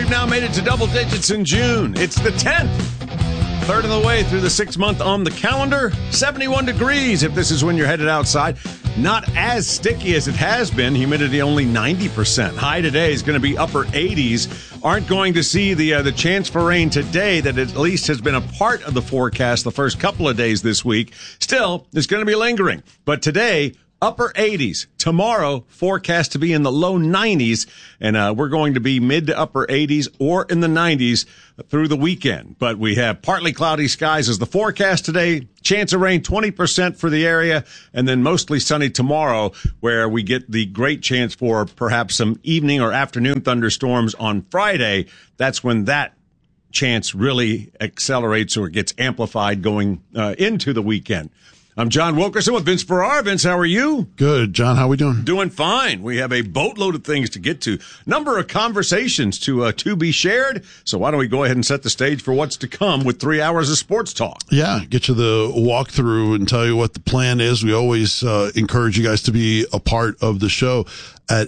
We've now made it to double digits in June. It's the 10th. Third of the way through the 6th month on the calendar. 71 degrees if this is when you're headed outside. Not as sticky as it has been. Humidity only 90%. High today is going to be upper 80s. Aren't going to see the chance for rain today that at least has been a part of the forecast the first couple of days this week. Still, it's going to be lingering. But today, upper 80s. Tomorrow, forecast to be in the low 90s, and we're going to be mid to upper 80s or in the 90s through the weekend. But we have partly cloudy skies as the forecast today. Chance of rain 20% for the area, and then mostly sunny tomorrow, where we get the great chance for perhaps some evening or afternoon thunderstorms on Friday. That's when that chance really accelerates or gets amplified going into the weekend. I'm John Wilkerson with Vince Ferrara. Vince, how are you? Good, John. How are we doing? Doing fine. We have a boatload of things to get to. Number of conversations to be shared. So why don't we go ahead and set the stage for what's to come with 3 hours of sports talk? Yeah, get you the walkthrough and tell you what the plan is. We always encourage you guys to be a part of the show at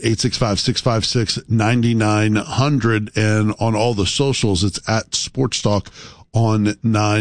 865-656-9900. And on all the socials, it's at Sports Talk on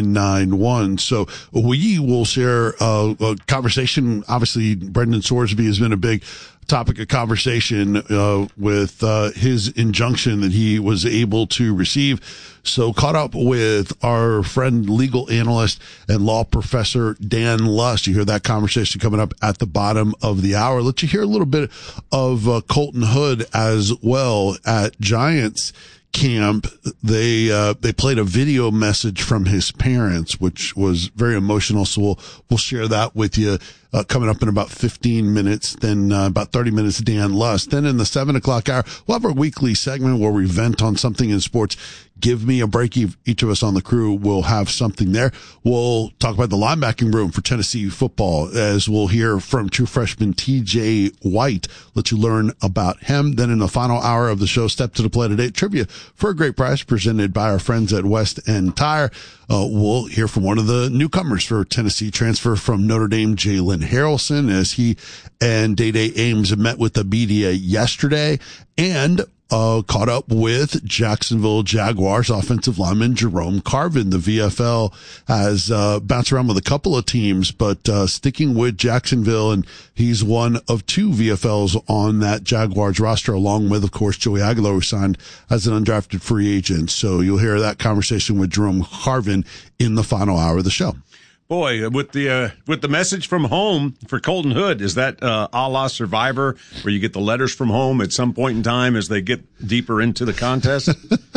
991. So we will share a conversation. Obviously, Brendan Sorsby has been a big topic of conversation with his injunction that he was able to receive. So caught up with our friend, legal analyst and law professor Dan Lust. You hear that conversation coming up at the bottom of the hour. Let you hear a little bit of Colton Hood as well at Giants camp. They played a video message from his parents, which was very emotional. So we'll share that with you coming up in about 15 minutes. Then about 30 minutes, Dan Lust. Then in the 7 o'clock hour, we'll have our weekly segment where we vent on something in sports. Give me a break. Each of us on the crew will have something there. We'll talk about the linebacking room for Tennessee football, as we'll hear from true freshman TJ White. Let you learn about him. Then in the final hour of the show, Step to the Play Today trivia for a great price presented by our friends at West End Tire. We'll hear from one of the newcomers for Tennessee, transfer from Notre Dame, Jalen Harrelson, as he and Day-Day Ames met with the media yesterday, and caught up with Jacksonville Jaguars offensive lineman Jerome Carvin. The VFL has bounced around with a couple of teams, but sticking with Jacksonville, and he's one of two VFLs on that Jaguars roster, along with, of course, Joey Aguilar, who signed as an undrafted free agent. So you'll hear that conversation with Jerome Carvin in the final hour of the show. Boy, with the message from home for Colton Hood, is that a la Survivor, where you get the letters from home at some point in time as they get deeper into the contest?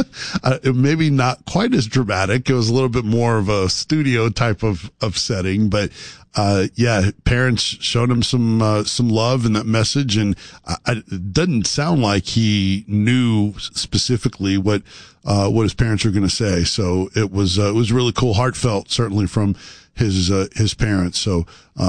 Maybe not quite as dramatic. It was a little bit more of a studio type of setting, but yeah, parents showed him some love in that message, and it doesn't sound like he knew specifically what his parents were going to say. So it was really cool, heartfelt, certainly from his parents. So,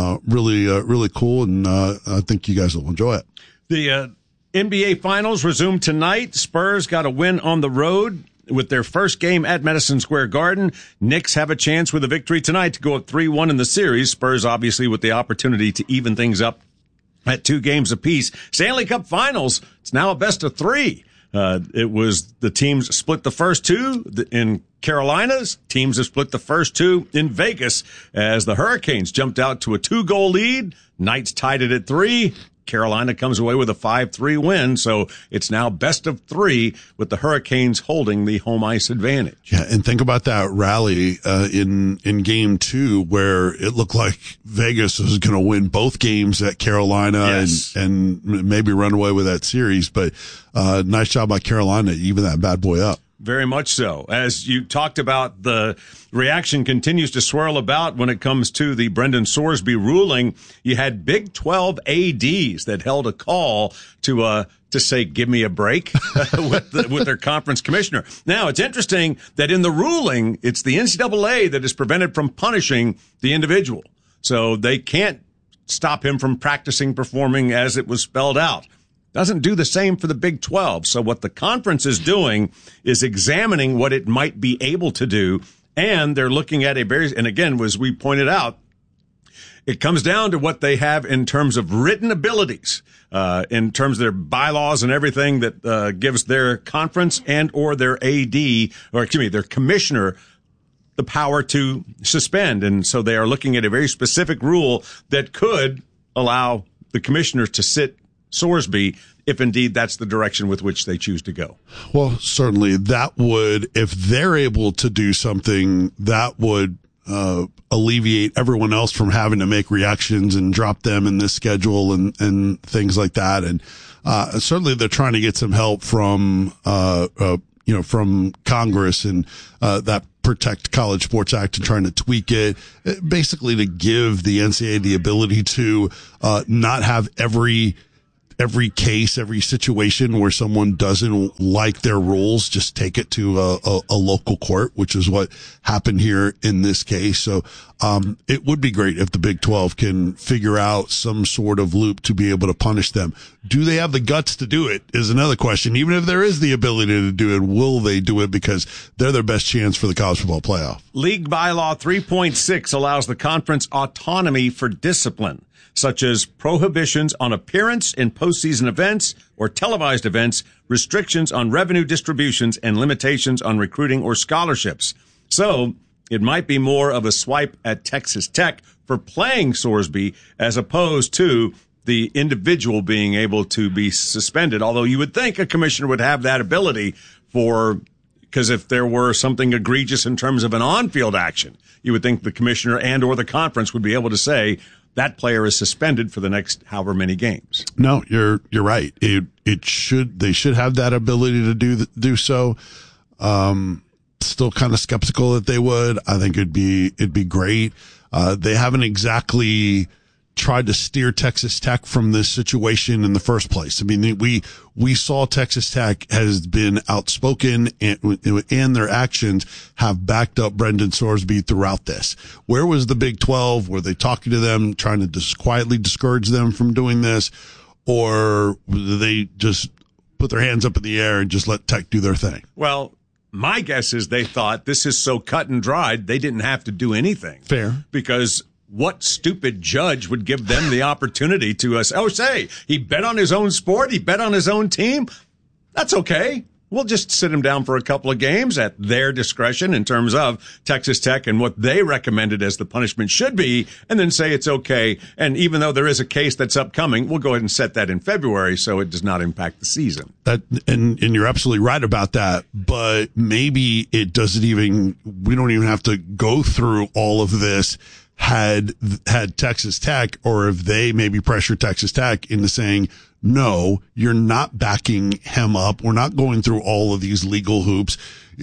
really cool. And, I think you guys will enjoy it. The, NBA finals resume tonight. Spurs got a win on the road with their first game at Madison Square Garden. Knicks have a chance with a victory tonight to go up 3-1 in the series. Spurs obviously with the opportunity to even things up at 2 games apiece. Stanley Cup finals. It's now a best of 3. It was the teams split the first 2 in Carolinas. Teams have split the first 2 in Vegas as the Hurricanes jumped out to a 2-goal lead. Knights tied it at 3. Carolina comes away with a 5-3 win. So it's now best of 3 with the Hurricanes holding the home ice advantage. Yeah. And think about that rally, in game 2, where it looked like Vegas was going to win both games at Carolina. Yes. and maybe run away with that series. But, nice job by Carolina to even that bad boy up. Very much so. As you talked about, the reaction continues to swirl about when it comes to the Brendan Sorsby ruling. You had Big 12 ADs that held a call to say, give me a break with their conference commissioner. Now, it's interesting that in the ruling, it's the NCAA that is prevented from punishing the individual. So they can't stop him from practicing, performing as it was spelled out. Doesn't do the same for the Big 12. So what the conference is doing is examining what it might be able to do. And they're looking at and again, as we pointed out, It comes down to what they have in terms of written abilities, in terms of their bylaws and everything that gives their conference and or their their commissioner the power to suspend. And so they are looking at a very specific rule that could allow the commissioners to sit Sorsby if indeed that's the direction with which they choose to go. Well, certainly that would, if they're able to do something, that would alleviate everyone else from having to make reactions and drop them in this schedule and things like that. And certainly they're trying to get some help from from Congress and that Protect College Sports Act and trying to tweak it, basically to give the NCAA the ability to not have every case, every situation where someone doesn't like their rules, just take it to a local court, which is what happened here in this case. So, it would be great if the Big 12 can figure out some sort of loop to be able to punish them. Do they have the guts to do it is another question. Even if there is the ability to do it, will they do it? Because they're their best chance for the college football playoff. League bylaw 3.6 allows the conference autonomy for discipline, such as prohibitions on appearance in postseason events or televised events, restrictions on revenue distributions, and limitations on recruiting or scholarships. So it might be more of a swipe at Texas Tech for playing Sorsby as opposed to the individual being able to be suspended, although you would think a commissioner would have that ability because if there were something egregious in terms of an on-field action, you would think the commissioner and or the conference would be able to say, that player is suspended for the next however many games. No, you're right. They should have that ability to do so. Still kind of skeptical that they would. I think it'd be great. They haven't exactly tried to steer Texas Tech from this situation in the first place. I mean, we saw Texas Tech has been outspoken and their actions have backed up Brendan Sorsby throughout this. Where was the Big 12? Were they talking to them, trying to just quietly discourage them from doing this? Or did they just put their hands up in the air and just let Tech do their thing? Well, my guess is they thought this is so cut and dried, they didn't have to do anything. Fair. Because what stupid judge would give them the opportunity to say he bet on his own sport, he bet on his own team? That's okay. We'll just sit him down for a couple of games at their discretion in terms of Texas Tech and what they recommended as the punishment should be, and then say it's okay. And even though there is a case that's upcoming, we'll go ahead and set that in February so it does not impact the season. And you're absolutely right about that, but maybe we don't even have to go through all of this had Texas Tech, or if they maybe pressure Texas Tech into saying, no, you're not backing him up. We're not going through all of these legal hoops.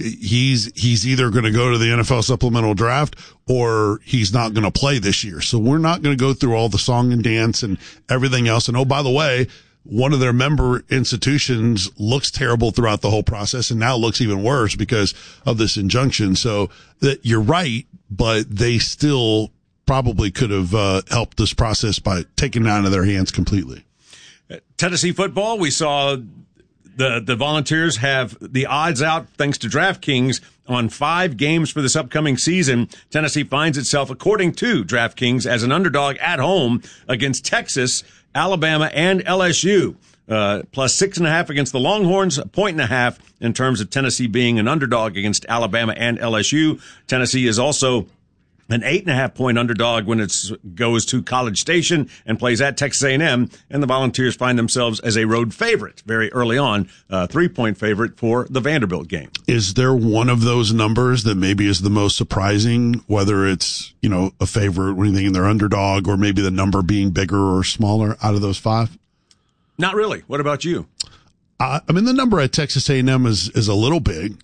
He's either going to go to the NFL supplemental draft or he's not going to play this year. So we're not going to go through all the song and dance and everything else. And oh, by the way, one of their member institutions looks terrible throughout the whole process and now looks even worse because of this injunction. So that you're right, but they still probably could have helped this process by taking it out of their hands completely. Tennessee football, we saw the Volunteers have the odds out thanks to DraftKings on 5 games for this upcoming season. Tennessee finds itself, according to DraftKings, as an underdog at home against Texas, Alabama, and LSU. Plus 6.5 against the Longhorns, 1.5 in terms of Tennessee being an underdog against Alabama and LSU. Tennessee is also an 8.5 point underdog when it goes to College Station and plays at Texas A&M, and the Volunteers find themselves as a road favorite very early on, 3-point favorite for the Vanderbilt game. Is there one of those numbers that maybe is the most surprising, whether it's, a favorite when you think they're underdog, or maybe the number being bigger or smaller out of those 5? Not really. What about you? The number at Texas A&M is a little big.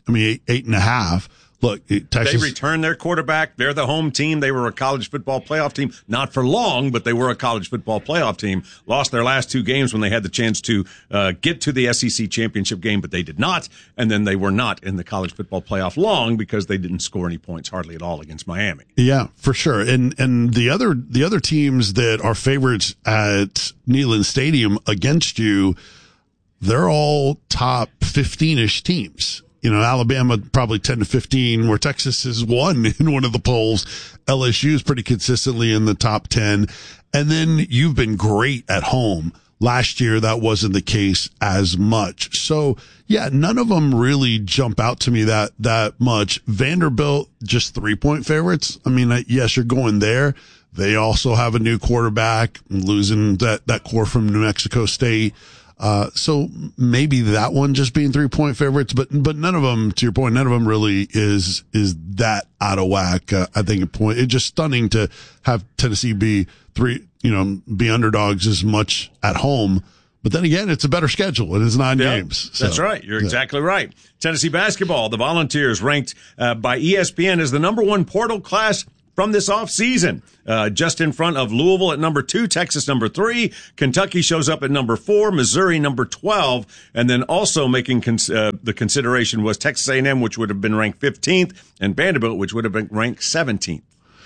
8.5. Look, Texas. They returned their quarterback. They're the home team. They were a college football playoff team. Not for long, but they were a college football playoff team. Lost their last 2 games when they had the chance to get to the SEC championship game, but they did not. And then they were not in the college football playoff long because they didn't score any points hardly at all against Miami. Yeah, for sure. And the other teams that are favorites at Neyland Stadium against you, they're all top 15-ish teams. Alabama probably 10 to 15, where Texas is 1 in one of the polls. LSU is pretty consistently in the top 10. And then you've been great at home. Last year, that wasn't the case as much. So, yeah, none of them really jump out to me that much. Vanderbilt, just 3-point favorites. I mean, yes, you're going there. They also have a new quarterback, losing that core from New Mexico State. So maybe that one just being 3-point favorites, but none of them, to your point, none of them really is that out of whack. I think it's just stunning to have Tennessee be underdogs as much at home. But then again, it's a better schedule. It is 9 games. So, that's right. You're exactly right. Tennessee basketball, the Volunteers ranked by ESPN as the number 1 portal class from this offseason, just in front of Louisville at number 2, Texas number 3, Kentucky shows up at number 4, Missouri number 12, and then also making the consideration was Texas A&M, which would have been ranked 15th, and Vanderbilt, which would have been ranked 17th.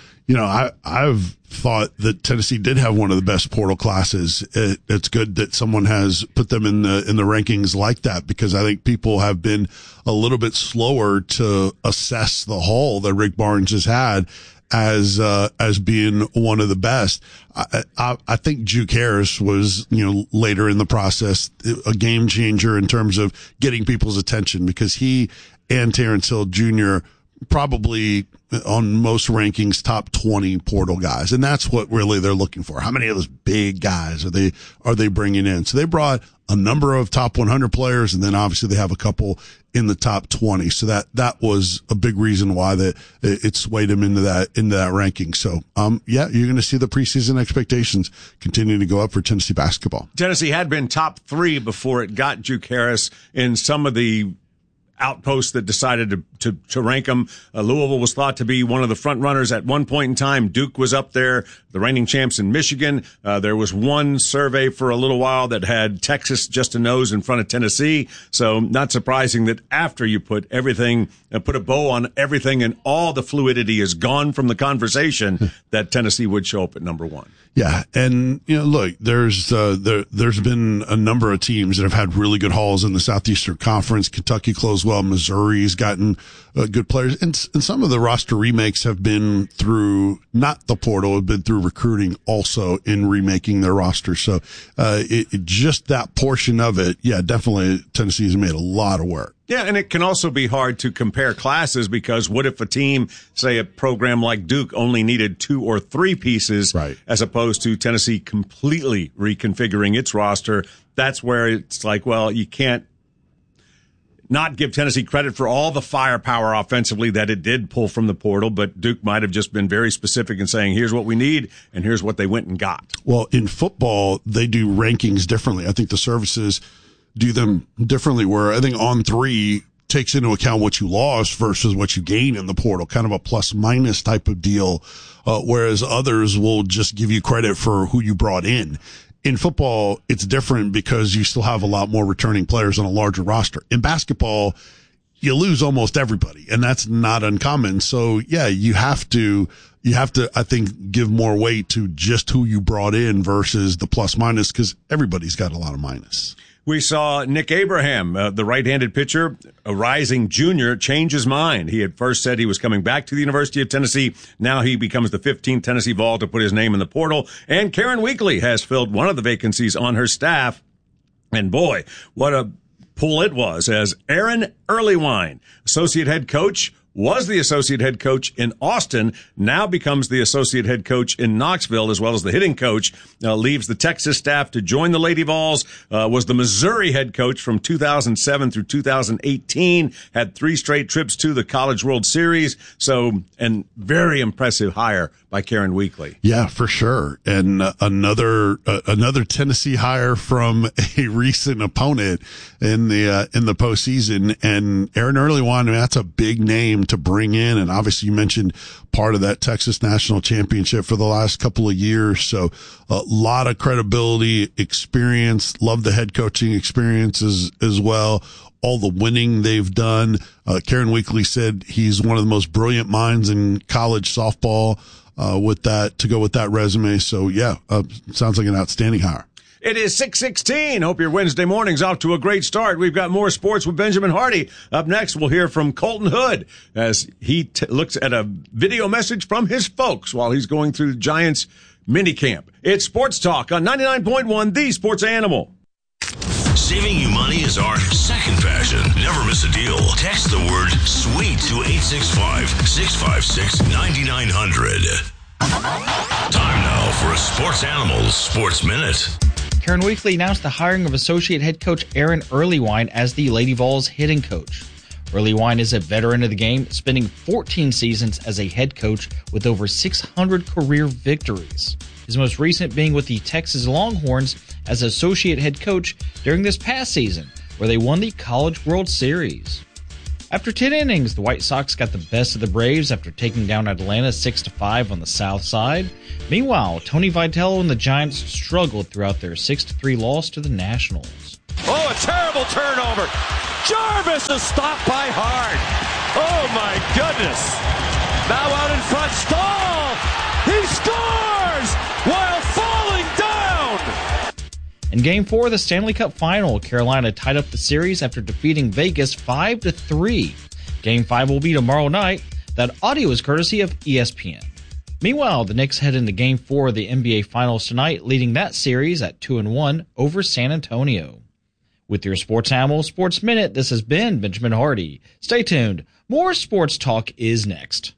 I've thought that Tennessee did have one of the best portal classes. It's good that someone has put them in the rankings like that, because I think people have been a little bit slower to assess the haul that Rick Barnes has had as being one of the best. I think Juke Harris was, later in the process, a game changer in terms of getting people's attention, because he and Terrence Hill Jr. probably on most rankings top 20 portal guys, and that's what really they're looking for. How many of those big guys are they bringing in? So they brought a number of top 100 players, and then obviously they have a couple in the top 20. So that was a big reason why it swayed him into that ranking. So you're going to see the preseason expectations continue to go up for Tennessee basketball. Tennessee had been top 3 before it got Juke Harris in some of the outposts that decided to rank them. Louisville was thought to be one of the front runners at one point in time. Duke was up there, the reigning champs in Michigan. There was one survey for a little while that had Texas just a nose in front of Tennessee. So not surprising that after you put a bow on everything and all the fluidity is gone from the conversation, that Tennessee would show up at number 1. Yeah. And, look, there's been a number of teams that have had really good hauls in the Southeastern Conference. Kentucky closed well. Missouri's gotten good players. And some of the roster remakes have been through, not the portal, have been through recruiting also in remaking their roster. So, just that portion of it, yeah, definitely Tennessee's made a lot of work. Yeah, and it can also be hard to compare classes, because what if a team, say a program like Duke, only needed 2 or 3 pieces, right, as opposed to Tennessee completely reconfiguring its roster? That's where it's like, well, you can't not give Tennessee credit for all the firepower offensively that it did pull from the portal, but Duke might have just been very specific in saying, here's what we need, and here's what they went and got. Well, in football, they do rankings differently. I think the services do them differently, where I think On 3 takes into account what you lost versus what you gain in the portal, kind of a plus minus type of deal, whereas others will just give you credit for who you brought in. In football, it's different because you still have a lot more returning players on a larger roster. In basketball, you lose almost everybody, and that's not uncommon. So yeah, you have to, I think, give more weight to just who you brought in versus the plus minus, because everybody's got a lot of minus. We saw Nick Abraham, the right-handed pitcher, a rising junior, change his mind. He had first said he was coming back to the University of Tennessee. Now he becomes the 15th Tennessee Vol to put his name in the portal. And Karen Weekly has filled one of the vacancies on her staff. And boy, what a pull it was, as Aaron Earlywine, associate head coach, was the associate head coach in Austin, now becomes the associate head coach in Knoxville, as well as the hitting coach, leaves the Texas staff to join the Lady Vols, was the Missouri head coach from 2007 through 2018, had 3 straight trips to the College World Series. So, and very impressive hire by Karen Weekly. Yeah, for sure. And another Tennessee hire from a recent opponent in the postseason. And Aaron Earlywine, I mean, that's a big name to bring in. And obviously you mentioned part of that Texas National Championship for the last couple of years. So a lot of credibility, experience, love the head coaching experiences as well. All the winning they've done. Karen Weekly said he's one of the most brilliant minds in college softball, to go with that resume. So yeah, sounds like an outstanding hire. It is 6:16. Hope your Wednesday morning's off to a great start. We've got more sports with Benjamin Hardy. Up next, we'll hear from Colton Hood as he looks at a video message from his folks while he's going through the Giants minicamp. It's Sports Talk on 99.1, The Sports Animal. Saving you money is our second passion. Never miss a deal. Text the word SWEET to 865-656-9900. Time now for a Sports Animals Sports Minute. Karen Weekly announced the hiring of associate head coach Aaron Earlywine as the Lady Vols hitting coach. Earlywine is a veteran of the game, spending 14 seasons as a head coach with over 600 career victories. His most recent being with the Texas Longhorns as associate head coach during this past season, where they won the College World Series. After 10 innings, the White Sox got the best of the Braves after taking down Atlanta 6-5 on the South Side. Meanwhile, Tony Vitello and the Giants struggled throughout their 6-3 loss to the Nationals. Oh, a terrible turnover. Jarvis is stopped by Hard. Oh, my goodness. Now out in front, Stahl. He scores while falling down. In Game 4 of the Stanley Cup Final, Carolina tied up the series after defeating Vegas 5-3. Game 5 will be tomorrow night. That audio is courtesy of ESPN. Meanwhile, the Knicks head into Game 4 of the NBA Finals tonight, leading that series at 2-1 over San Antonio. With your Sports Animal Sports Minute, this has been Benjamin Hardy. Stay tuned. More sports talk is next.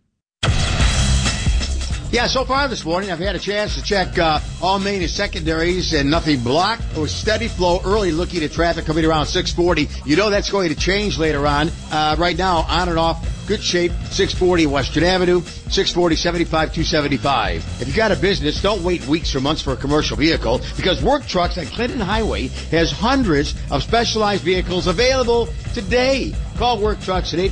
Yeah, so far this morning, I've had a chance to check all main and secondaries and nothing blocked. It was steady flow early looking at traffic coming around 640. You know that's going to change later on. Right now, on and off, good shape, 640 Western Avenue, 640, 75, 275. If you got a business, don't wait weeks or months for a commercial vehicle because Work Trucks at Clinton Highway has hundreds of specialized vehicles available today. Call Work Trucks at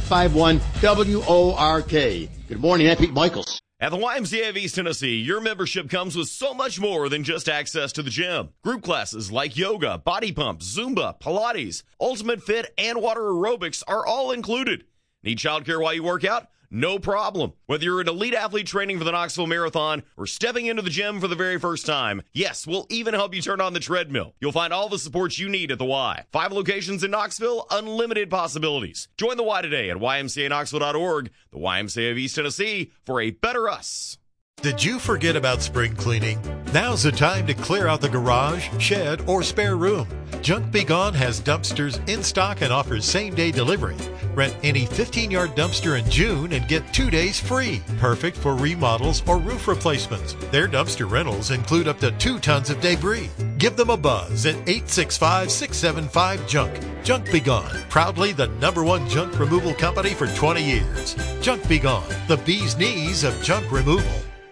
851-WORK. Good morning, I'm Pete Michaels. At the YMCA of East Tennessee, your membership comes with so much more than just access to the gym. Group classes like yoga, body pump, Zumba, Pilates, Ultimate Fit, and water aerobics are all included. Need childcare while you work out? No problem. Whether you're an elite athlete training for the Knoxville Marathon or stepping into the gym for the very first time, yes, we'll even help you turn on the treadmill. You'll find all the support you need at the Y. 5 locations in Knoxville, unlimited possibilities. Join the Y today at ymcaknoxville.org, the YMCA of East Tennessee, for a better us. Did you forget about spring cleaning? Now's the time to clear out the garage, shed, or spare room. Junk Be Gone has dumpsters in stock and offers same-day delivery. Rent any 15-yard dumpster in June and get 2 days free. Perfect for remodels or roof replacements. Their dumpster rentals include up to 2 tons of debris. Give them a buzz at 865-675-JUNK. Junk Be Gone, proudly the #1 junk removal company for 20 years. Junk Be Gone, the bee's knees of junk removal.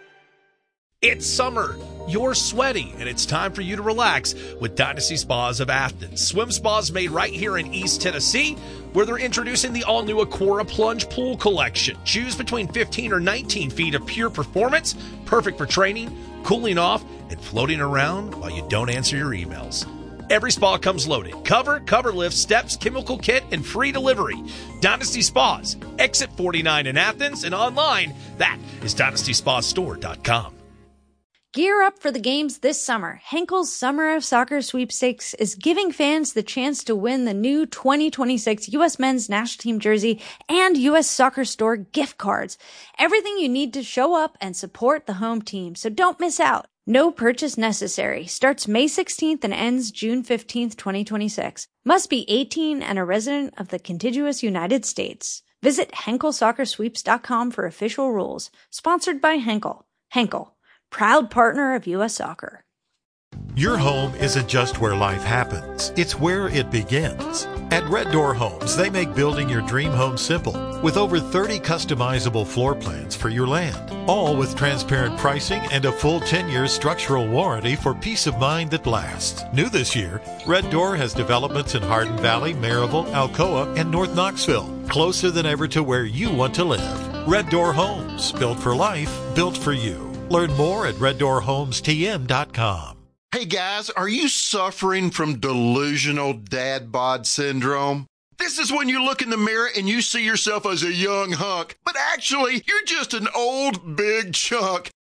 It's summer. You're sweaty, and it's time for you to relax with Dynasty Spas of Athens. Swim spas made right here in East Tennessee, where they're introducing the all-new Aquara Plunge Pool Collection. Choose between 15 or 19 feet of pure performance, perfect for training, cooling off, and floating around while you don't answer your emails. Every spa comes loaded. Cover lift, steps, chemical kit, and free delivery. Dynasty Spas, exit 49 in Athens, and online, that is DynastySpaStore.com. Gear up for the games this summer. Henkel's Summer of Soccer Sweepstakes is giving fans the chance to win the new 2026 U.S. Men's National Team jersey and U.S. Soccer Store gift cards. Everything you need to show up and support the home team, so don't miss out. No purchase necessary. Starts May 16th and ends June 15th, 2026. Must be 18 and a resident of the contiguous United States. Visit HenkelSoccerSweeps.com for official rules. Sponsored by Henkel. Henkel, proud partner of U.S. Soccer. Your home isn't just where life happens, it's where it begins. At Red Door Homes, they make building your dream home simple with over 30 customizable floor plans for your land, all with transparent pricing and a full 10-year structural warranty for peace of mind that lasts. New this year, Red Door has developments in Hardin Valley, Maryville, Alcoa, and North Knoxville, closer than ever to where you want to live. Red Door Homes, built for life, built for you. Learn more at reddoorhomestn.com. Hey guys, are you suffering from delusional dad bod syndrome? This is when you look in the mirror and you see yourself as a young hunk, but actually you're just an old big chunk.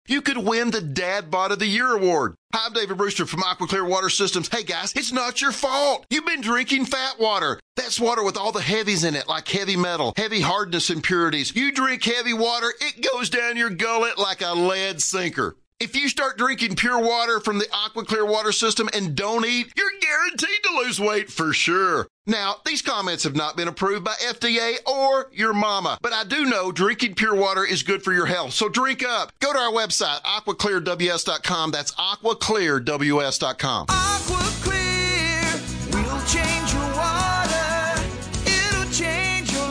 you could win the Dad Bod of the Year award. Hi, I'm David Brewster from Aqua Clear Water Systems. Hey guys, it's not your fault. You've been drinking fat water. That's water with all the heavies in it, like heavy metal, heavy hardness impurities. You drink heavy water, it goes down your gullet like a lead sinker. If you start drinking pure water from the Aqua Clear Water System and don't eat, you're guaranteed to lose weight for sure. Now, these comments have not been approved by FDA or your mama, but I do know drinking pure water is good for your health, so drink up. Go to our website, aquaclearws.com. That's aquaclearws.com. Aqua Clear will change your water. It'll change your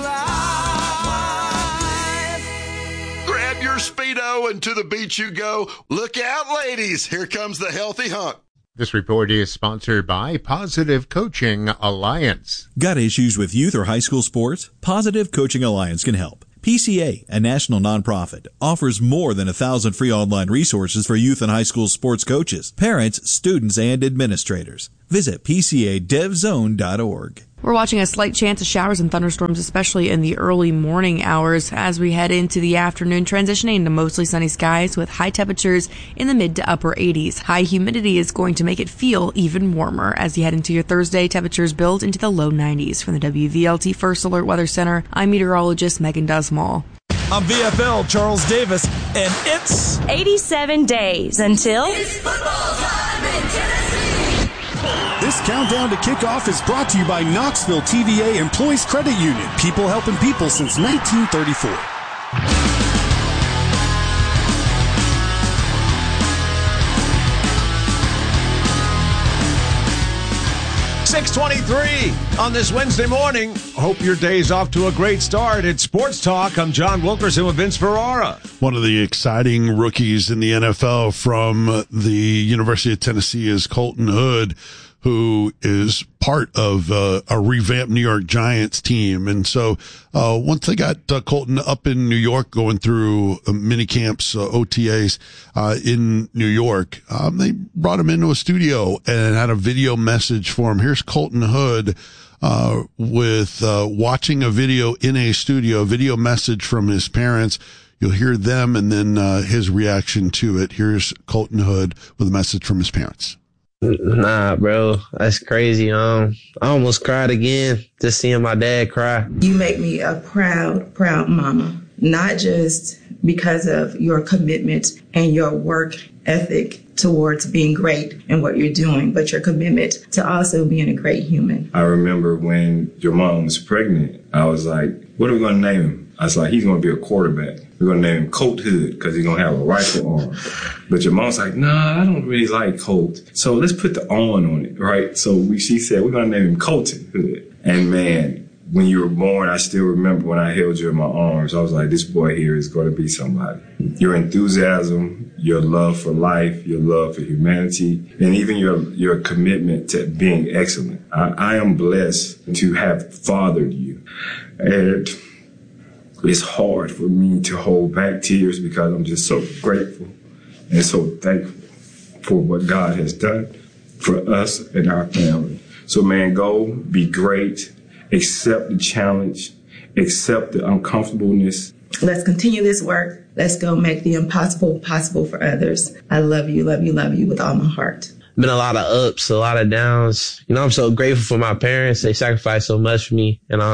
life. Grab your Speedo and to the beach you go. Look out, ladies. Here comes the healthy hunk. This report is sponsored by Positive Coaching Alliance. Got issues with youth or high school sports? Positive Coaching Alliance can help. PCA, a national nonprofit, offers more than 1,000 free online resources for youth and high school sports coaches, parents, students, and administrators. Visit PCADevZone.org. We're watching a slight chance of showers and thunderstorms, especially in the early morning hours as we head into the afternoon, transitioning to mostly sunny skies with high temperatures in the mid to upper 80s. High humidity is going to make it feel even warmer as you head into your Thursday. Temperatures build into the low 90s. From the WVLT First Alert Weather Center, I'm meteorologist Megan Dusmall. I'm VFL Charles Davis, and it's 87 days until it's football time in Tennessee. This countdown to kickoff is brought to you by Knoxville TVA Employees Credit Union. People helping people since 1934. 6:23 on this Wednesday morning. Hope your day's off to a great start. It's Sports Talk. I'm John Wilkerson with Vince Ferrara. One of the exciting rookies in the NFL from the University of Tennessee is Colton Hood, who is part of a revamped New York Giants team. And so once they got Colton up in New York going through mini camps, OTAs in New York, they brought him into a studio and had a video message for him. Here's Colton Hood with watching a video in a studio, a video message from his parents. You'll hear them and then his reaction to it. Here's Colton Hood with a message from his parents. Nah, bro, that's crazy. I almost cried again just seeing my dad cry. You make me a proud mama, not just because of your commitment and your work ethic towards being great in what you're doing, but your commitment to also being a great human. I remember when your mom was pregnant, I was like, what are we going to name him? I was like, he's going to be a quarterback. We're going to name him Colt Hood because he's going to have a rifle arm. But your mom's like, nah, I don't really like Colt. So let's put the on it, right? So she said, we're going to name him Colton Hood. And man, when you were born, I still remember when I held you in my arms, I was like, this boy here is going to be somebody. Your enthusiasm, your love for life, your love for humanity, and even your commitment to being excellent. I am blessed to have fathered you. And it's hard for me to hold back tears because I'm just so grateful and so thankful for what God has done for us and our family. So man, go be great, accept the challenge, accept the uncomfortableness. Let's continue this work. Let's go make the impossible possible for others. I love you, love you, love you with all my heart. Been a lot of ups, a lot of downs. I'm so grateful for my parents. They sacrificed so much for me. And,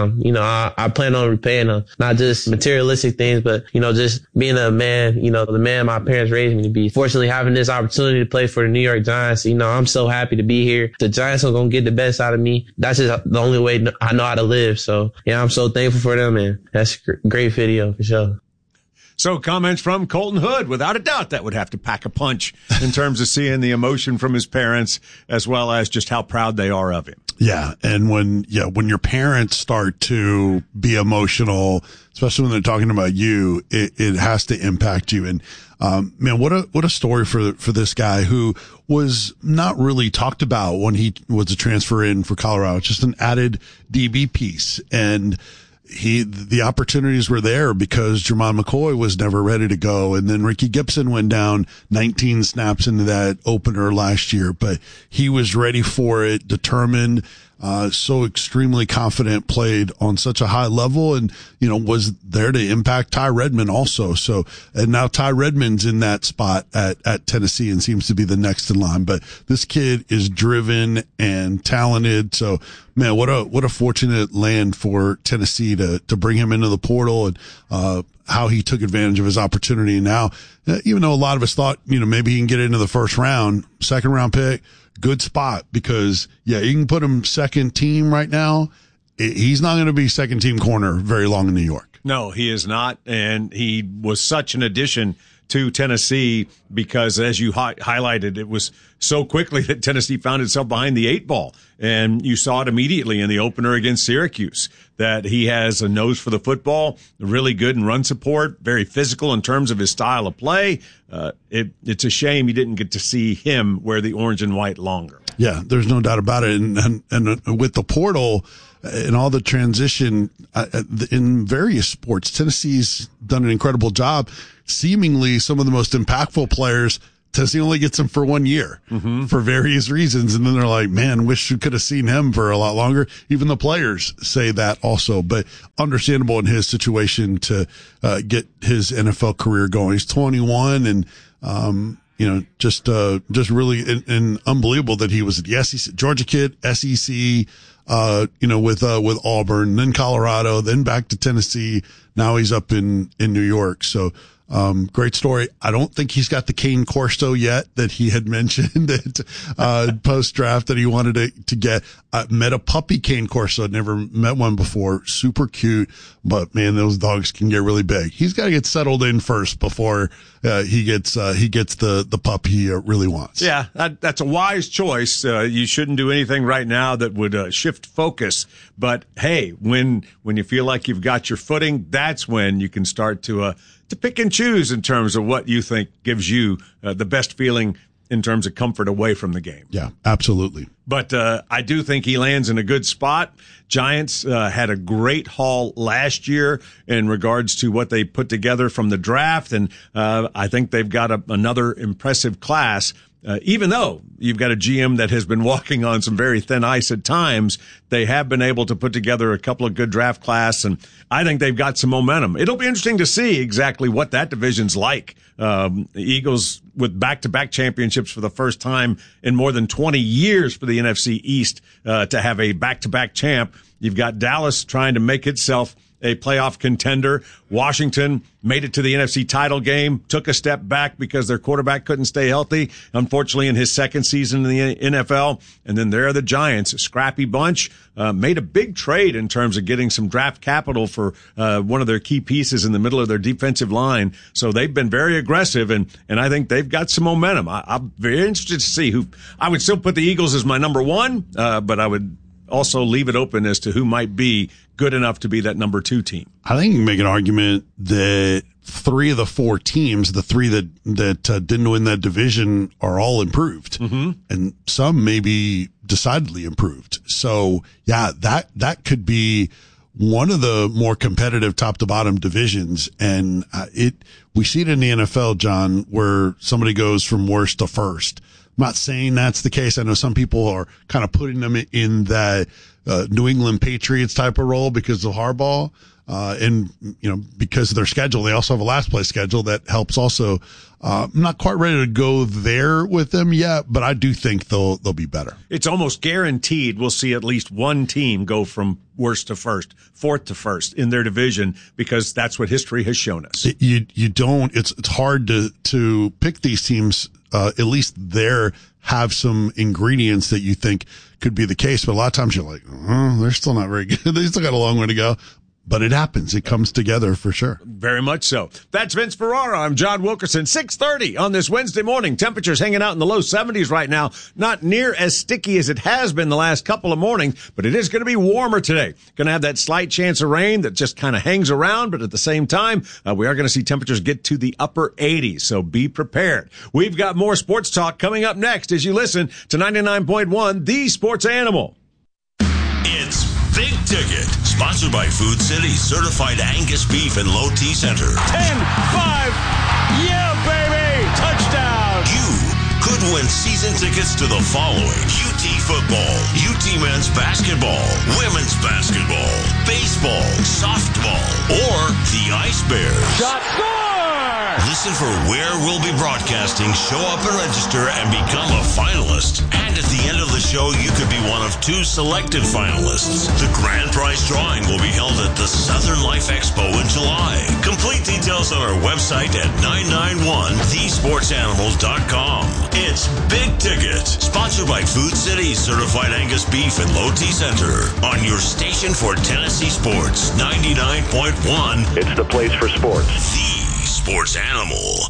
I plan on repaying them, not just materialistic things, but, just being a man, the man my parents raised me to be. Fortunately, having this opportunity to play for the New York Giants, I'm so happy to be here. The Giants are going to get the best out of me. That's just the only way I know how to live. So, I'm so thankful for them, and that's a great video for sure. So comments from Colton Hood, without a doubt, that would have to pack a punch in terms of seeing the emotion from his parents, as well as just how proud they are of him. Yeah. And when your parents start to be emotional, especially when they're talking about you, it has to impact you. And, man, what a story for this guy who was not really talked about when he was a transfer in for Colorado, just an added DB piece. And the opportunities were there because Jermon McCoy was never ready to go. And then Ricky Gibson went down 19 snaps into that opener last year, but he was ready for it, determined. so extremely confident, played on such a high level, and, was there to impact Ty Redmond also. So, and now Ty Redmond's in that spot at Tennessee and seems to be the next in line. But this kid is driven and talented. So, man, what a fortunate land for Tennessee to bring him into the portal, and, how he took advantage of his opportunity. Now, even though a lot of us thought, maybe he can get into the first round, second round pick, good spot, because you can put him second team right now. He's not going to be second team corner very long in New York. No, he is not. And he was such an addition to Tennessee because, as you highlighted, it was so quickly that Tennessee found itself behind the 8 ball. And you saw it immediately in the opener against Syracuse that he has a nose for the football, really good in run support, very physical in terms of his style of play. It's a shame you didn't get to see him wear the orange and white longer. Yeah, there's no doubt about it. And with the portal and all the transition in various sports, Tennessee's done an incredible job. Seemingly some of the most impactful players, Tennessee only gets them for 1 year for various reasons. And then they're like, man, wish you could have seen him for a lot longer. Even the players say that also, but understandable in his situation to get his NFL career going. He's 21 and, just really and unbelievable that he was at the SEC, Georgia kid, SEC, with Auburn, then Colorado, then back to Tennessee. Now he's up in New York. So, great story. I don't think he's got the Cane Corso yet that he had mentioned at post draft that he wanted to get. Met a puppy Cane Corso. Never met one before. Super cute, but man, those dogs can get really big. He's got to get settled in first before he gets the pup he really wants. Yeah, that's a wise choice. You shouldn't do anything right now that would shift focus. But hey, when you feel like you've got your footing, that's when you can start to pick and choose in terms of what you think gives you the best feeling in terms of comfort away from the game. Yeah, absolutely. But I do think he lands in a good spot. Giants had a great haul last year in regards to what they put together from the draft, and I think they've got another impressive class. Even though you've got a GM that has been walking on some very thin ice at times, they have been able to put together a couple of good draft class, and I think they've got some momentum. It'll be interesting to see exactly what that division's like. The Eagles with back-to-back championships for the first time in more than 20 years for the NFC East to have a back-to-back champ. You've got Dallas trying to make itself a playoff contender. Washington made it to the NFC title game, took a step back because their quarterback couldn't stay healthy, unfortunately, in his second season in the NFL. And then there are the Giants, a scrappy bunch, made a big trade in terms of getting some draft capital for one of their key pieces in the middle of their defensive line. So they've been very aggressive, and I think they've got some momentum. I'm very interested to see who. I would still put the Eagles as my number one, but I would also leave it open as to who might be good enough to be that number 2 team. I think you can make an argument that 3 of the 4 teams, the 3 that didn't win that division, are all improved, and some maybe decidedly improved. So yeah, that could be one of the more competitive top to bottom divisions. And we see it in the NFL, John, where somebody goes from worst to first. I'm not saying that's the case. I know some people are kind of putting them in that New England Patriots type of role because of Harbaugh, and because of their schedule. They also have a last place schedule that helps also. I'm not quite ready to go there with them yet, but I do think they'll be better. It's almost guaranteed we'll see at least one team go from worst to first, fourth to first in their division, because that's what history has shown us. It's hard to pick these teams. At least have some ingredients that you think could be the case. But a lot of times you're like, they're still not very good. They still got a long way to go. But it happens. It comes together for sure. Very much so. That's Vince Ferrara. I'm John Wilkerson. 6:30 on this Wednesday morning. Temperatures hanging out in the low 70s right now. Not near as sticky as it has been the last couple of mornings, but it is going to be warmer today. Going to have that slight chance of rain that just kind of hangs around, but at the same time, we are going to see temperatures get to the upper 80s, so be prepared. We've got more sports talk coming up next as you listen to 99.1, The Sports Animal. It's Big Ticket, sponsored by Food City, certified Angus beef and low T center. 10-5, yeah, baby, touchdown. You could win season tickets to the following. UT football, UT men's basketball, women's basketball, baseball, softball, or the Ice Bears. Shot, score! Listen for where we'll be broadcasting, show up and register, and become a finalist. And at the end of the show, you could be one of 2 selected finalists. The grand prize drawing will be held at the Southern Life Expo in July. Complete details on our website at 991thesportsanimals.com. It's Big Ticket, sponsored by Food City Certified Angus Beef and Low T Center. On your station for Tennessee Sports, 99.1. It's the place for sports. The Sports Animal.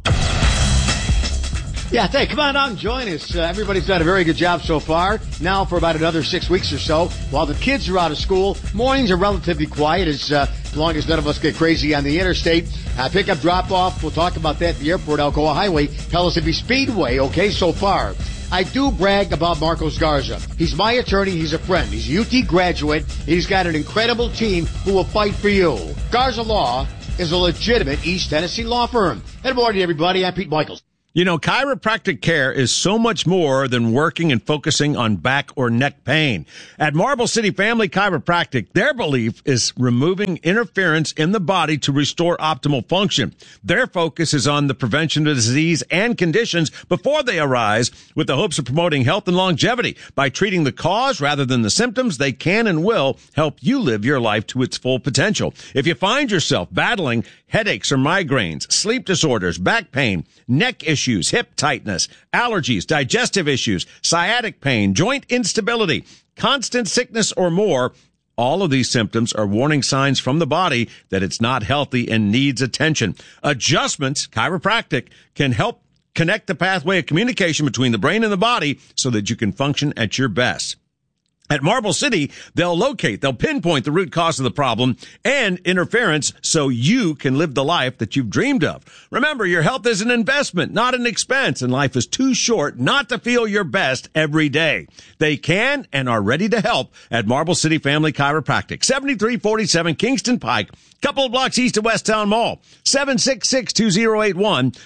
Yeah, hey, come on out and join us. Everybody's done a very good job so far. Now for about another 6 weeks or so, while the kids are out of school, mornings are relatively quiet as long as none of us get crazy on the interstate. Pickup drop-off, we'll talk about that at the airport, Alcoa Highway, Pellissippi Speedway, okay, so far. I do brag about Marcos Garza. He's my attorney. He's a friend. He's a UT graduate. He's got an incredible team who will fight for you. Garza Law is a legitimate East Tennessee law firm. Good morning, everybody. I'm Pete Michaels. You know, chiropractic care is so much more than working and focusing on back or neck pain. At Marble City Family Chiropractic, their belief is removing interference in the body to restore optimal function. Their focus is on the prevention of disease and conditions before they arise, with the hopes of promoting health and longevity. By treating the cause rather than the symptoms, they can and will help you live your life to its full potential. If you find yourself battling headaches or migraines, sleep disorders, back pain, neck issues, hip tightness, allergies, digestive issues, sciatic pain, joint instability, constant sickness, or more, all of these symptoms are warning signs from the body that it's not healthy and needs attention. Adjustments, chiropractic, can help connect the pathway of communication between the brain and the body so that you can function at your best. At Marble City, they'll pinpoint the root cause of the problem and interference so you can live the life that you've dreamed of. Remember, your health is an investment, not an expense, and life is too short not to feel your best every day. They can and are ready to help at Marble City Family Chiropractic, 7347 Kingston Pike, couple of blocks east of West Town Mall, 766-2081,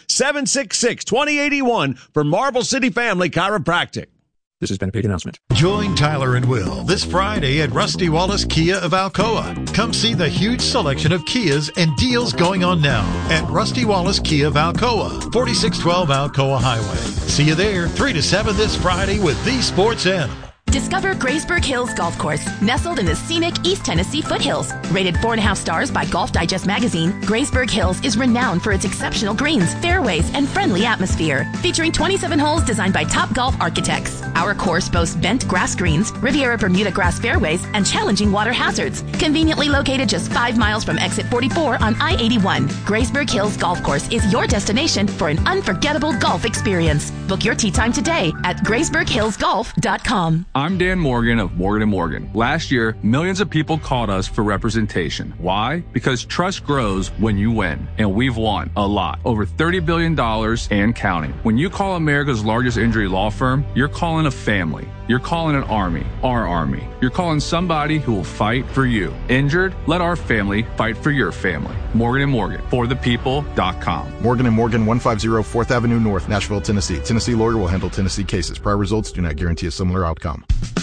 766-2081 for Marble City Family Chiropractic. This has been a paid announcement. Join Tyler and Will this Friday at Rusty Wallace Kia of Alcoa. Come see the huge selection of Kias and deals going on now at Rusty Wallace Kia of Alcoa, 4612 Alcoa Highway. See you there 3 to 7 this Friday with The Sports Animal. Discover Graysburg Hills Golf Course, nestled in the scenic East Tennessee foothills. Rated 4.5 stars by Golf Digest magazine, Graysburg Hills is renowned for its exceptional greens, fairways, and friendly atmosphere. Featuring 27 holes designed by top golf architects. Our course boasts bent grass greens, Riviera Bermuda grass fairways, and challenging water hazards. Conveniently located just 5 miles from exit 44 on I-81, Graysburg Hills Golf Course is your destination for an unforgettable golf experience. Book your tee time today at GraysburgHillsGolf.com. I'm Dan Morgan of Morgan & Morgan. Last year, millions of people called us for representation. Why? Because trust grows when you win. And we've won a lot. Over $30 billion and counting. When you call America's largest injury law firm, you're calling a family. You're calling an army, our army. You're calling somebody who will fight for you. Injured? Let our family fight for your family. Morgan & Morgan, forthepeople.com. Morgan & Morgan, 150 4th Avenue North, Nashville, Tennessee. Tennessee lawyer will handle Tennessee cases. Prior results do not guarantee a similar outcome.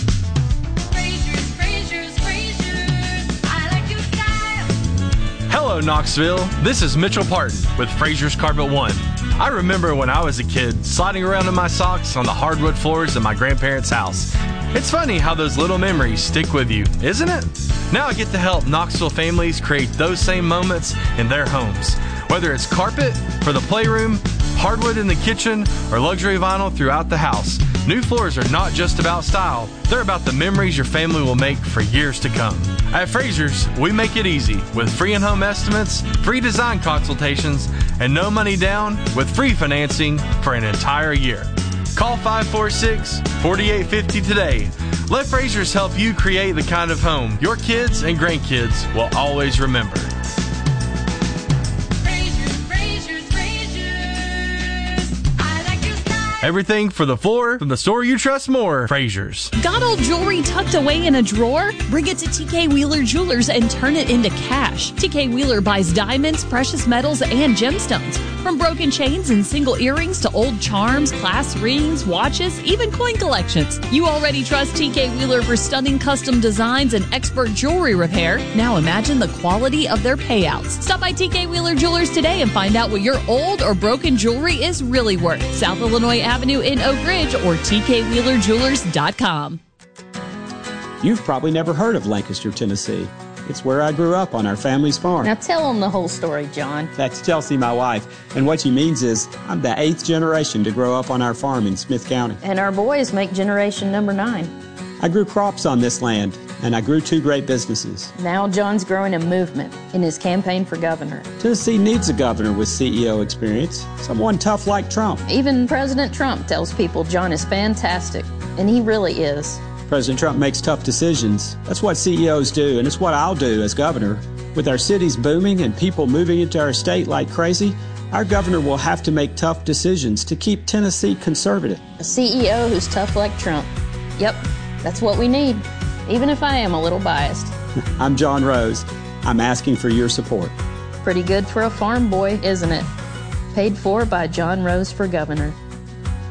Hello, Knoxville. This is Mitchell Parton with Fraser's Carpet One. I remember when I was a kid sliding around in my socks on the hardwood floors of my grandparents' house. It's funny how those little memories stick with you, isn't it? Now I get to help Knoxville families create those same moments in their homes. Whether it's carpet for the playroom, hardwood in the kitchen, or luxury vinyl throughout the house, new floors are not just about style. They're about the memories your family will make for years to come. At Fraser's, we make it easy with free in-home estimates, free design consultations, and no money down with free financing for an entire year. Call 546-4850 today. Let Fraser's help you create the kind of home your kids and grandkids will always remember. Everything for the floor from the store you trust more, Fraser's. Got old jewelry tucked away in a drawer? Bring it to TK Wheeler Jewelers and turn it into cash. TK Wheeler buys diamonds, precious metals, and gemstones. From broken chains and single earrings to old charms, class rings, watches, even coin collections. You already trust TK Wheeler for stunning custom designs and expert jewelry repair. Now imagine the quality of their payouts. Stop by TK Wheeler Jewelers today and find out what your old or broken jewelry is really worth. South Illinois Avenue in Oak Ridge or TKWheelerJewelers.com. You've probably never heard of Lancaster, Tennessee. It's where I grew up on our family's farm. Now tell them the whole story, John. That's Chelsea, my wife. And what she means is I'm the 8th generation to grow up on our farm in Smith County. And our boys make generation number 9. I grew crops on this land, and I grew 2 great businesses. Now John's growing a movement in his campaign for governor. Tennessee needs a governor with CEO experience, someone tough like Trump. Even President Trump tells people John is fantastic, and he really is. President Trump makes tough decisions. That's what CEOs do, and it's what I'll do as governor. With our cities booming and people moving into our state like crazy, our governor will have to make tough decisions to keep Tennessee conservative. A CEO who's tough like Trump. Yep, that's what we need, even if I am a little biased. I'm John Rose. I'm asking for your support. Pretty good for a farm boy, isn't it? Paid for by John Rose for governor.